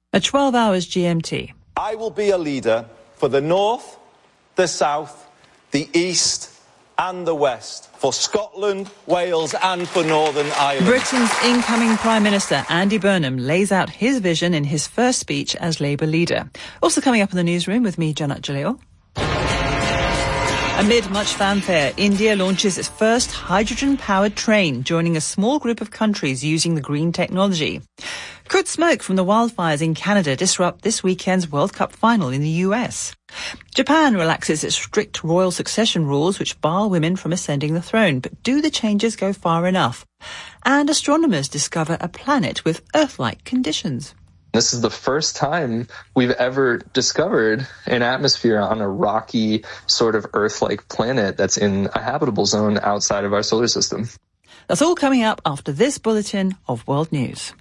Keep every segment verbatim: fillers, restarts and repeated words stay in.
At twelve hours G M T. I will be a leader for the North, the South, the East and the West, for Scotland, Wales and for Northern Ireland. Britain's incoming Prime Minister Andy Burnham lays out his vision in his first speech as Labour leader. Also coming up in the newsroom with me, Janat Jaleel. Amid much fanfare, India launches its first hydrogen-powered train, joining a small group of countries using the green technology. Could smoke from the wildfires in Canada disrupt this weekend's World Cup final in the U S? Japan relaxes its strict royal succession rules which bar women from ascending the throne. But do the changes go far enough? And astronomers discover a planet with Earth-like conditions. This is the first time we've ever discovered an atmosphere on a rocky, sort of Earth-like planet that's in a habitable zone outside of our solar system. That's all coming up after this bulletin of World News.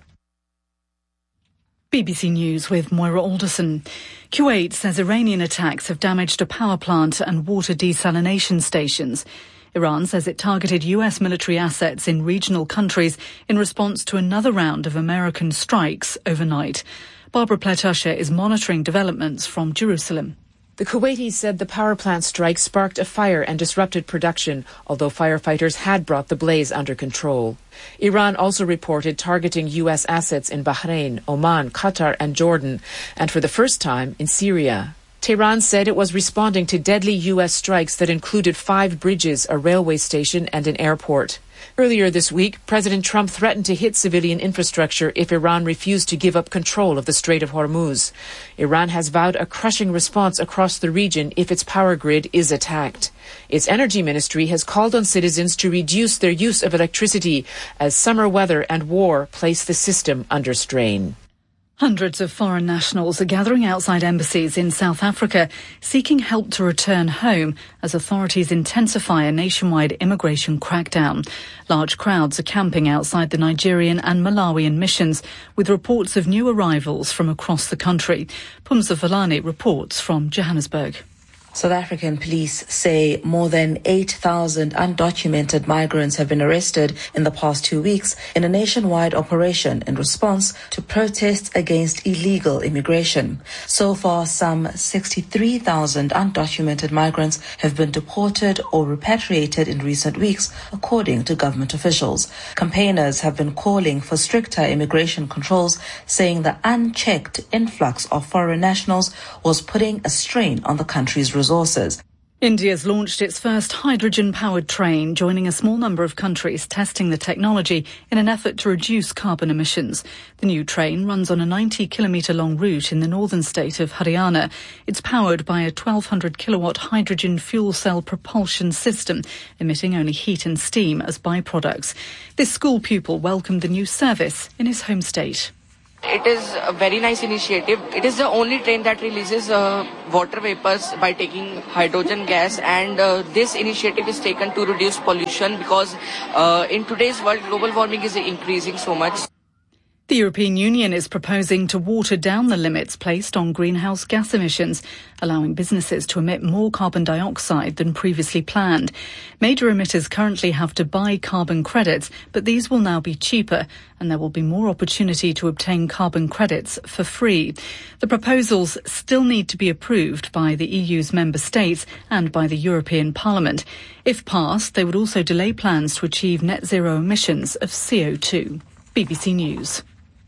B B C News with Moira Alderson. Kuwait says Iranian attacks have damaged a power plant and water desalination stations. Iran says it targeted U S military assets in regional countries in response to another round of American strikes overnight. Barbara Pletusha is monitoring developments from Jerusalem. The Kuwaitis said the power plant strike sparked a fire and disrupted production, although firefighters had brought the blaze under control. Iran also reported targeting U S assets in Bahrain, Oman, Qatar and Jordan, and for the first time in Syria. Tehran said it was responding to deadly U S strikes that included five bridges, a railway station and an airport. Earlier this week, President Trump threatened to hit civilian infrastructure if Iran refused to give up control of the Strait of Hormuz. Iran has vowed a crushing response across the region if its power grid is attacked. Its energy ministry has called on citizens to reduce their use of electricity as summer weather and war place the system under strain. Hundreds of foreign nationals are gathering outside embassies in South Africa, seeking help to return home as authorities intensify a nationwide immigration crackdown. Large crowds are camping outside the Nigerian and Malawian missions, with reports of new arrivals from across the country. Pumsa Valani reports from Johannesburg. South African police say more than eight thousand undocumented migrants have been arrested in the past two weeks in a nationwide operation in response to protests against illegal immigration. So far, some sixty-three thousand undocumented migrants have been deported or repatriated in recent weeks, according to government officials. Campaigners have been calling for stricter immigration controls, saying the unchecked influx of foreign nationals was putting a strain on the country's resources. India's launched its first hydrogen-powered train, joining a small number of countries testing the technology in an effort to reduce carbon emissions. The new train runs on a ninety kilometre long route in the northern state of Haryana. It's powered by a twelve hundred kilowatt hydrogen fuel cell propulsion system, emitting only heat and steam as byproducts. This school pupil welcomed the new service in his home state. It is a very nice initiative. It is the only train that releases uh, water vapors by taking hydrogen gas, and uh, this initiative is taken to reduce pollution because uh, in today's world global warming is increasing so much. The European Union is proposing to water down the limits placed on greenhouse gas emissions, allowing businesses to emit more carbon dioxide than previously planned. Major emitters currently have to buy carbon credits, but these will now be cheaper, and there will be more opportunity to obtain carbon credits for free. The proposals still need to be approved by the E U's member states and by the European Parliament. If passed, they would also delay plans to achieve net zero emissions of C O two. B B C News.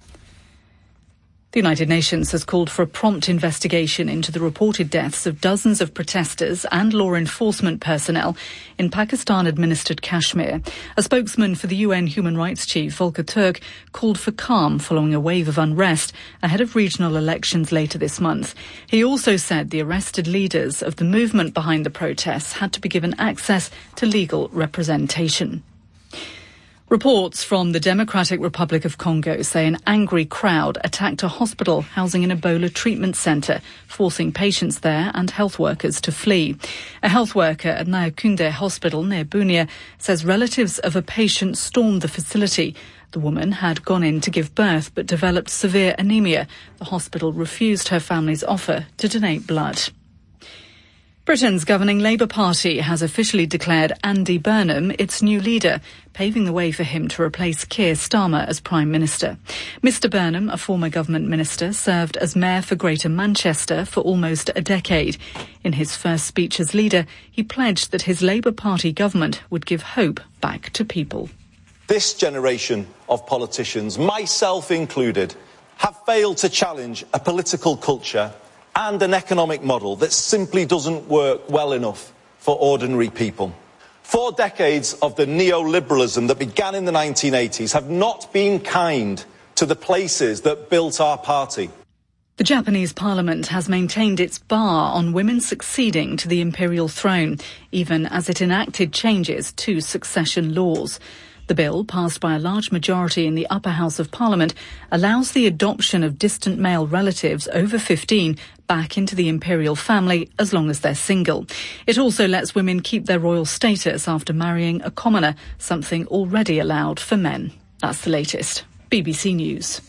The United Nations has called for a prompt investigation into the reported deaths of dozens of protesters and law enforcement personnel in Pakistan-administered Kashmir. A spokesman for the U N Human Rights Chief, Volker Turk, called for calm following a wave of unrest ahead of regional elections later this month. He also said the arrested leaders of the movement behind the protests had to be given access to legal representation. Reports from the Democratic Republic of Congo say an angry crowd attacked a hospital housing an Ebola treatment centre, forcing patients there and health workers to flee. A health worker at Nyakunde Hospital near Bunia says relatives of a patient stormed the facility. The woman had gone in to give birth but developed severe anemia. The hospital refused her family's offer to donate blood. Britain's governing Labour Party has officially declared Andy Burnham its new leader, paving the way for him to replace Keir Starmer as Prime Minister. Mister Burnham, a former government minister, served as Mayor for Greater Manchester for almost a decade. In his first speech as leader, he pledged that his Labour Party government would give hope back to people. This generation of politicians, myself included, have failed to challenge a political culture and an economic model that simply doesn't work well enough for ordinary people. Four decades of the neoliberalism that began in the nineteen eighties have not been kind to the places that built our party. The Japanese parliament has maintained its bar on women succeeding to the imperial throne, even as it enacted changes to succession laws. The bill, passed by a large majority in the upper house of parliament, allows the adoption of distant male relatives over fifteen back into the imperial family as long as they're single. It also lets women keep their royal status after marrying a commoner, something already allowed for men. That's the latest. B B C News.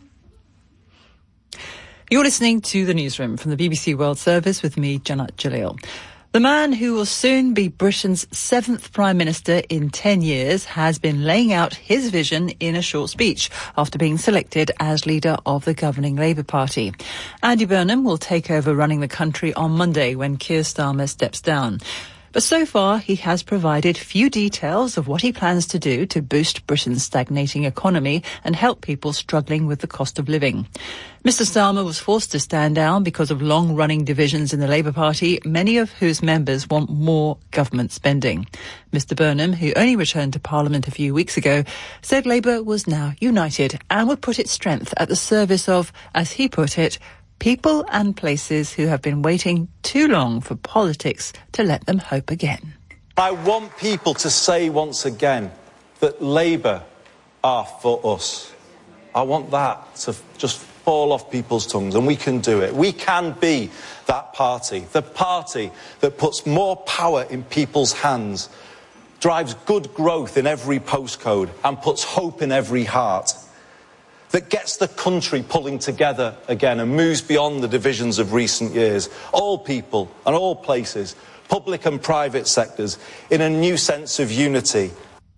You're listening to The Newsroom from the B B C World Service with me, Janat Jalil. The man who will soon be Britain's seventh Prime Minister in ten years has been laying out his vision in a short speech after being selected as leader of the governing Labour Party. Andy Burnham will take over running the country on Monday when Keir Starmer steps down. But so far, he has provided few details of what he plans to do to boost Britain's stagnating economy and help people struggling with the cost of living. Mister Starmer was forced to stand down because of long-running divisions in the Labour Party, many of whose members want more government spending. Mister Burnham, who only returned to Parliament a few weeks ago, said Labour was now united and would put its strength at the service of, as he put it, people and places who have been waiting too long for politics to let them hope again. I want people to say once again that Labour are for us. I want that to just fall off people's tongues, and we can do it. We can be that party, the party that puts more power in people's hands, drives good growth in every postcode, and puts hope in every heart, that gets the country pulling together again and moves beyond the divisions of recent years. All people and all places, public and private sectors, in a new sense of unity.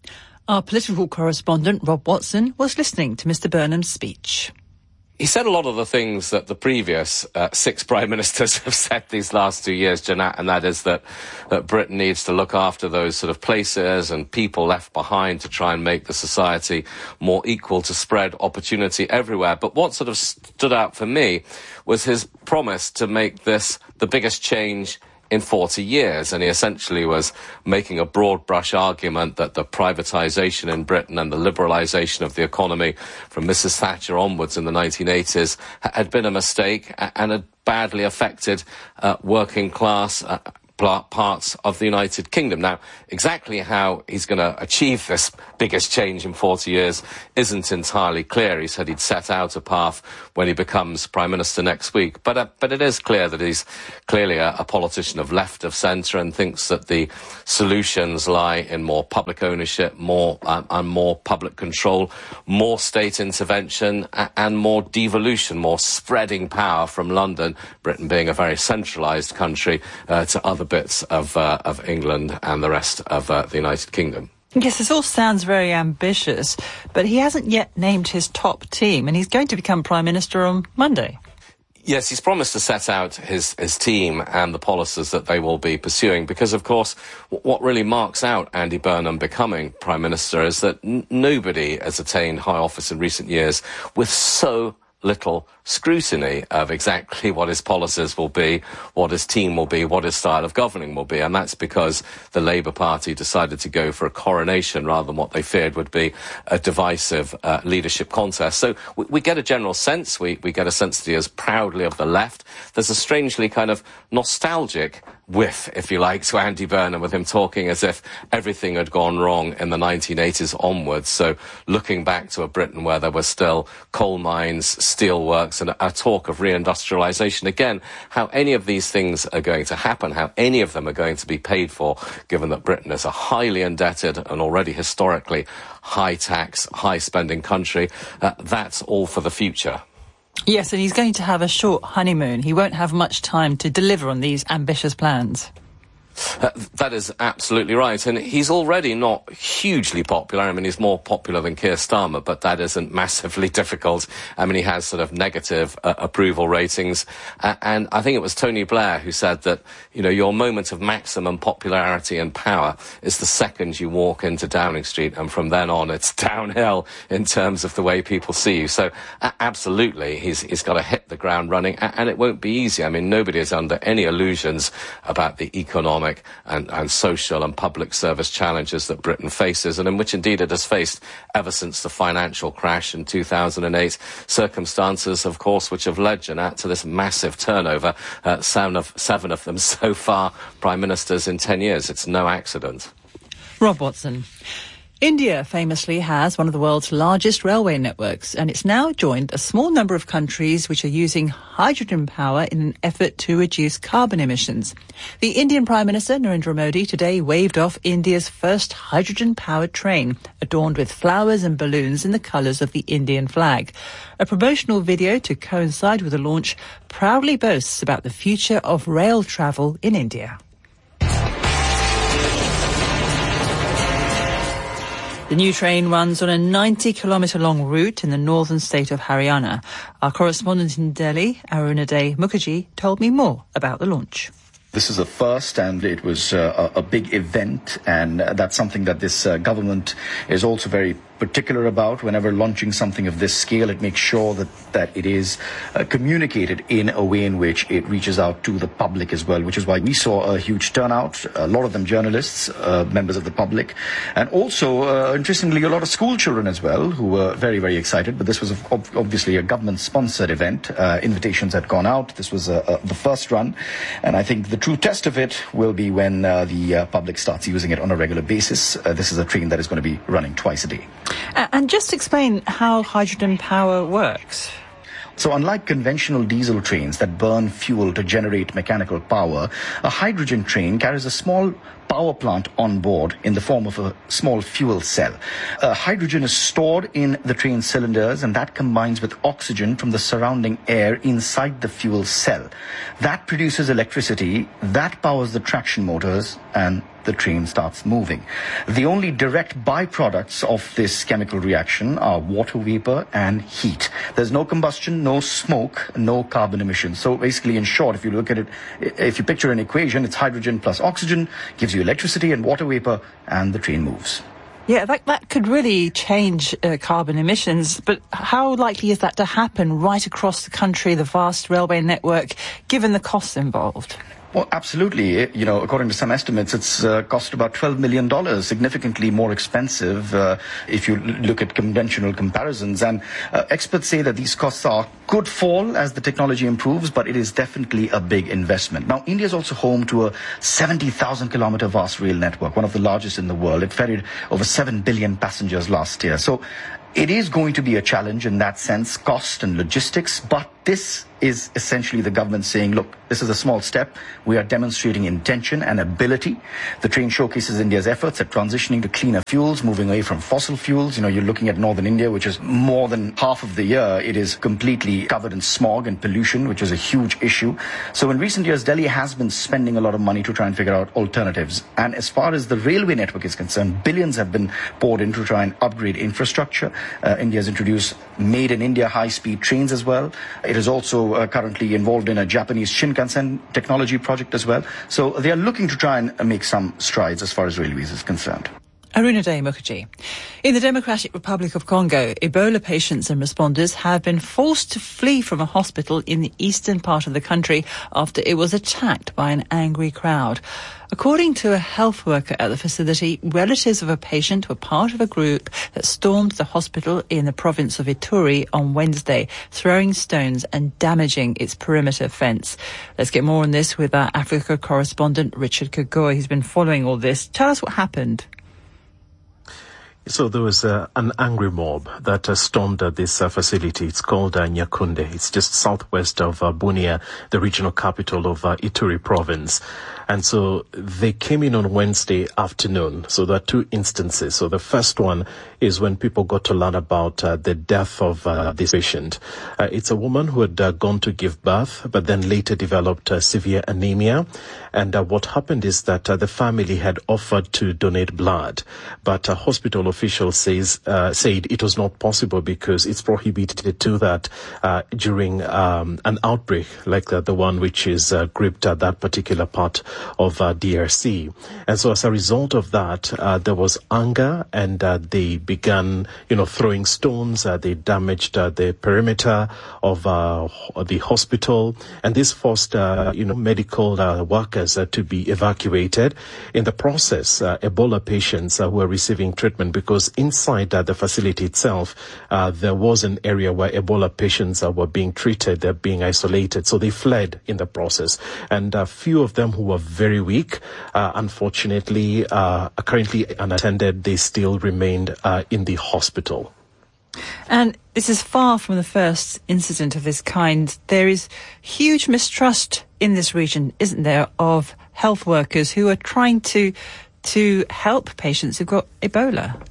Our political correspondent, Rob Watson, was listening to Mister Burnham's speech. He said a lot of the things that the previous uh, six prime ministers have said these last two years, Janat, and that is that, that Britain needs to look after those sort of places and people left behind to try and make the society more equal, to spread opportunity everywhere. But what sort of stood out for me was his promise to make this the biggest change in forty years, and he essentially was making a broad brush argument that the privatisation in Britain and the liberalisation of the economy from Missus Thatcher onwards in the nineteen eighties had been a mistake and had badly affected uh, working class uh, parts of the United Kingdom. Now, exactly how he's going to achieve this biggest change in forty years isn't entirely clear. He said he'd set out a path when he becomes Prime Minister next week. But uh, but it is clear that he's clearly a, a politician of left of centre and thinks that the solutions lie in more public ownership, more um, and more public control, more state intervention and more devolution, more spreading power from London, Britain being a very centralised country, uh, to other bits of uh, of England and the rest of uh, the United Kingdom. Yes, this all sounds very ambitious, but he hasn't yet named his top team, and he's going to become Prime Minister on Monday. Yes, he's promised to set out his, his team and the policies that they will be pursuing, because, of course, w- what really marks out Andy Burnham becoming Prime Minister is that n- nobody has attained high office in recent years with so little scrutiny of exactly what his policies will be, what his team will be, what his style of governing will be. And that's because the Labour Party decided to go for a coronation rather than what they feared would be a divisive uh, leadership contest. So we, we get a general sense, we, we get a sense that he is proudly of the left. There's a strangely kind of nostalgic whiff, if you like, to Andy Burnham, with him talking as if everything had gone wrong in the nineteen eighties onwards. So looking back to a Britain where there were still coal mines, steelworks, and a, a talk of reindustrialisation. Again, how any of these things are going to happen, how any of them are going to be paid for, given that Britain is a highly indebted and already historically high tax, high spending country, uh, that's all for the future. Yes, and he's going to have a short honeymoon. He won't have much time to deliver on these ambitious plans. Uh, that is absolutely right, and he's already not hugely popular. I mean, he's more popular than Keir Starmer, but that isn't massively difficult. I mean, he has sort of negative uh, approval ratings, uh, and I think it was Tony Blair who said that, you know, your moment of maximum popularity and power is the second you walk into Downing Street, and from then on it's downhill in terms of the way people see you. So, uh, absolutely, he's, he's got to hit the ground running, and, and it won't be easy. I mean, nobody is under any illusions about the economic And, and social and public service challenges that Britain faces, and in which indeed it has faced ever since the financial crash in two thousand eight. Circumstances, of course, which have led, Jeanette, to this massive turnover, uh, seven, of, seven of them so far, prime ministers in ten years. It's no accident. Rob Watson. India famously has one of the world's largest railway networks, and it's now joined a small number of countries which are using hydrogen power in an effort to reduce carbon emissions. The Indian Prime Minister, Narendra Modi, today waved off India's first hydrogen-powered train, adorned with flowers and balloons in the colours of the Indian flag. A promotional video to coincide with the launch proudly boasts about the future of rail travel in India. The new train runs on a ninety kilometre long route in the northern state of Haryana. Our correspondent in Delhi, Arunaday Mukherjee, told me more about the launch. This is a first, and it was uh, a big event, and that's something that this uh, government is also very particular about. Whenever launching something of this scale, it makes sure that, that it is uh, communicated in a way in which it reaches out to the public as well, which is why we saw a huge turnout, a lot of them journalists, uh, members of the public, and also, uh, interestingly, a lot of school children as well, who were very, very excited. But this was ob- obviously a government-sponsored event. Uh, invitations had gone out. This was uh, uh, the first run, and I think the true test of it will be when uh, the uh, public starts using it on a regular basis. Uh, this is a train that is going to be running twice a day. Uh, and just explain how hydrogen power works. So unlike conventional diesel trains that burn fuel to generate mechanical power, a hydrogen train carries a small power plant on board in the form of a small fuel cell. Uh, hydrogen is stored in the train cylinders, and that combines with oxygen from the surrounding air inside the fuel cell. That produces electricity, that powers the traction motors, and the train starts moving. The only direct byproducts of this chemical reaction are water vapor and heat. There's no combustion, no smoke, no carbon emissions. So basically, in short, if you look at it, if you picture an equation, it's hydrogen plus oxygen, gives you electricity and water vapor, and the train moves. Yeah, that, that could really change uh, carbon emissions, but how likely is that to happen right across the country, the vast railway network, given the costs involved? Well, absolutely. You know, according to some estimates, it's uh, cost about twelve million dollars, significantly more expensive uh, if you look at conventional comparisons. And uh, experts say that these costs are could fall as the technology improves, but it is definitely a big investment. Now, India is also home to a seventy thousand kilometer vast rail network, one of the largest in the world. It ferried over seven billion passengers last year. So it is going to be a challenge in that sense, cost and logistics, but this is essentially the government saying, look, this is a small step. We are demonstrating intention and ability. The train showcases India's efforts at transitioning to cleaner fuels, moving away from fossil fuels. You know, you're looking at northern India, which is more than half of the year. It is completely covered in smog and pollution, which is a huge issue. So in recent years, Delhi has been spending a lot of money to try and figure out alternatives. And as far as the railway network is concerned, billions have been poured in to try and upgrade infrastructure. Uh, India has introduced Made in India high-speed trains as well. It is also uh, currently involved in a Japanese Shinkansen technology project as well. So they are looking to try and make some strides as far as railways is concerned. Arunaday Mukherjee. In the Democratic Republic of Congo, Ebola patients and responders have been forced to flee from a hospital in the eastern part of the country after it was attacked by an angry crowd. According to a health worker at the facility, relatives of a patient were part of a group that stormed the hospital in the province of Ituri on Wednesday, throwing stones and damaging its perimeter fence. Let's get more on this with our Africa correspondent, Richard Kagoy. He's been following all this. Tell us what happened. So there was uh, an angry mob that uh, stormed uh, this uh, facility. It's called uh, Nyakunde. It's just southwest of uh, Bunia, the regional capital of uh, Ituri province. And so they came in on Wednesday afternoon. So there are two instances. So the first one is when people got to learn about uh, the death of uh, this patient. Uh, it's a woman who had uh, gone to give birth, but then later developed uh, severe anemia. And uh, what happened is that uh, the family had offered to donate blood, but a hospital official says uh, said it was not possible because it's prohibited to do that uh, during um, an outbreak like the, the one which is uh, gripped at that particular part of uh, D R C. And so as a result of that, uh, there was anger, and uh, they began, you know, throwing stones. Uh, they damaged uh, the perimeter of uh, the hospital, and this forced, uh, you know, medical uh, workers uh, to be evacuated. In the process, uh, Ebola patients uh, were receiving treatment because inside uh, the facility itself, uh, there was an area where Ebola patients uh, were being treated, they're being isolated. So they fled in the process. And a few of them who were very weak, uh, unfortunately, uh, are currently unattended. They still remained uh, in the hospital. And this is far from the first incident of this kind. There is huge mistrust in this region, isn't there, of health workers who are trying to to help patients who've got Ebola.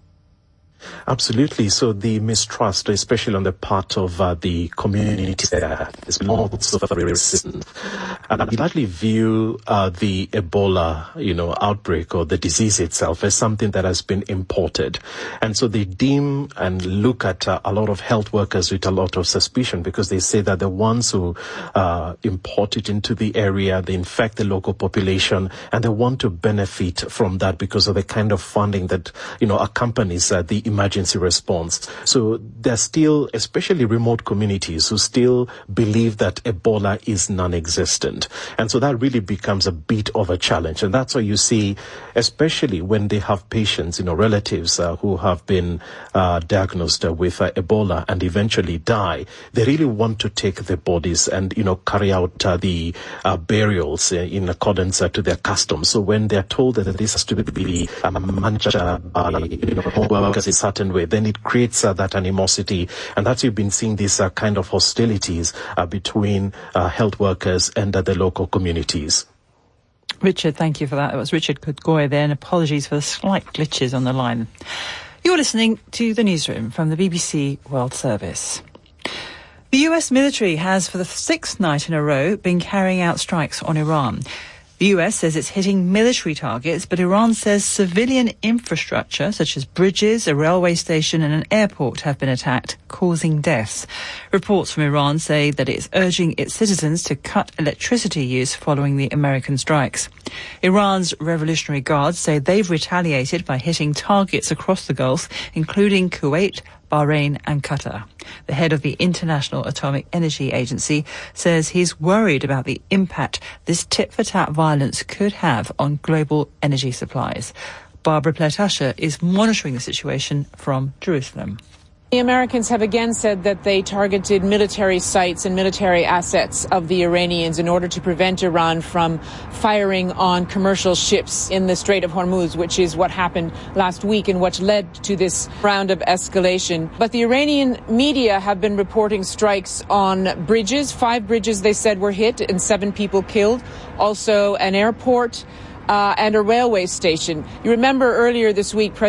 Absolutely. So the mistrust, especially on the part of uh, the community there, there's lots of resistance. And I largely view uh, the Ebola, you know, outbreak or the disease itself as something that has been imported. And so they deem and look at uh, a lot of health workers with a lot of suspicion because they say that the ones who uh, import it into the area, they infect the local population, and they want to benefit from that because of the kind of funding that, you know, accompanies uh, the emergency response. So there's still, especially remote communities, who still believe that Ebola is non-existent. And so that really becomes a bit of a challenge. And that's why you see, especially when they have patients, you know, relatives uh, who have been uh, diagnosed uh, with uh, Ebola and eventually die, they really want to take the bodies and, you know, carry out uh, the uh, burials uh, in accordance uh, to their customs. So when they're told that this has to be uh, managed uh, by, you know, workers in a certain way, then it creates uh, that animosity. And that's, you've been seeing these uh, kind of hostilities uh, between uh, health workers and uh, the local communities. Richard, thank you for that. It was Richard Kudgoy there, and apologies for the slight glitches on the line. You're listening to the newsroom from the B B C World Service. The U S military has, for the sixth night in a row, been carrying out strikes on Iran. The U S says it's hitting military targets, but Iran says civilian infrastructure, such as bridges, a railway station and an airport, have been attacked, causing deaths. Reports from Iran say that it's urging its citizens to cut electricity use following the American strikes. Iran's Revolutionary Guards say they've retaliated by hitting targets across the Gulf, including Kuwait, Bahrain and Qatar. The head of the International Atomic Energy Agency says he's worried about the impact this tit-for-tat violence could have on global energy supplies. Barbara Platasha is monitoring the situation from Jerusalem. The Americans have again said that they targeted military sites and military assets of the Iranians in order to prevent Iran from firing on commercial ships in the Strait of Hormuz, which is what happened last week and what led to this round of escalation. But the Iranian media have been reporting strikes on bridges. Five bridges, they said, were hit and seven people killed. Also an airport uh, and a railway station. You remember earlier this week, President